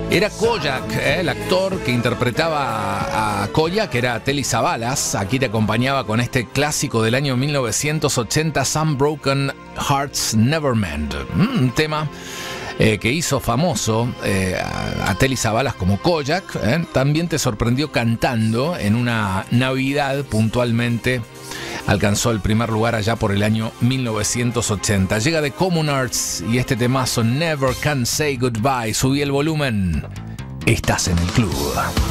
Era Kojak, el actor que interpretaba a Kojak, que era Telly Savalas. Aquí te acompañaba con este clásico del año 1980, Some Broken Hearts Never Mend. Un tema que hizo famoso a Telly Savalas como Kojak. También te sorprendió cantando en una Navidad puntualmente. Alcanzó el primer lugar allá por el año 1980. Llega de Common Arts y este temazo Never Can Say Goodbye. Subí el volumen. Estás en el club.